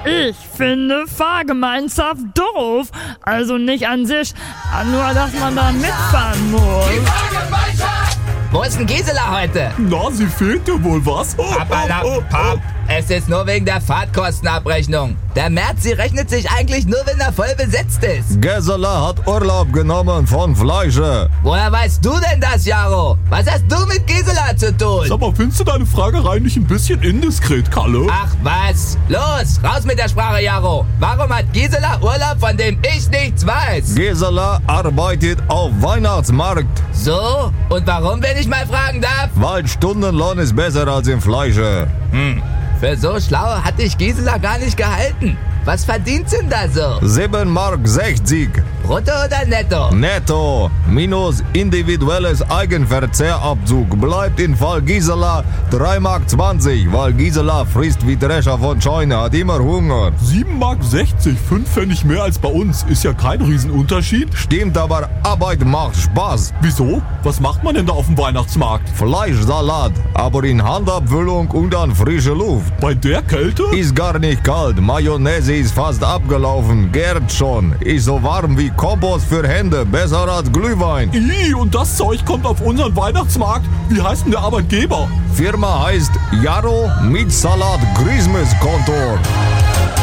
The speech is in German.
Ich finde Fahrgemeinschaft doof. Also nicht an sich, nur dass man da mitfahren muss. Die Fahrgemeinschaft! Wo ist denn Gisela heute? Na, sie fehlt dir wohl, was? Pap, es ist nur wegen der Fahrtkostenabrechnung. Der Merzi rechnet sich eigentlich nur, wenn er voll besetzt ist. Gisela hat Urlaub genommen von Fleische. Woher weißt du denn das, Jaro? Was hast du mit Gisela zu tun? Sag mal, findest du deine Fragerei nicht ein bisschen indiskret, Kalle? Ach was, los, raus mit der Sprache, Jaro. Warum hat Gisela Urlaub, von dem ich nichts weiß? Gisela arbeitet auf Weihnachtsmarkt. So? Und warum, wenn ich mal fragen darf? Weil Stundenlohn ist besser als im Fleische. Für so schlau hatte ich Gisela gar nicht gehalten. Was verdient denn da so? 7,60 Mark. Brutto oder netto? Netto minus individuelles Eigenverzehrabzug bleibt in Fall Gisela 3,20 Mark, weil Gisela frisst wie Drescher von Scheune, hat immer Hunger. 7,60 Mark, 5 Pfennig mehr als bei uns. Ist ja kein Riesenunterschied. Stimmt, aber Arbeit macht Spaß. Wieso? Was macht man denn da auf dem Weihnachtsmarkt? Fleischsalat, aber in Handabfüllung und an frische Luft. Bei der Kälte? Ist gar nicht kalt, Mayonnaise ist fast abgelaufen, gärt schon. Ist so warm wie Kompost für Hände, besser als Glühwein. Und das Zeug kommt auf unseren Weihnachtsmarkt. Wie heißt denn der Arbeitgeber? Firma heißt Jaro mit Salat Christmas Kontor.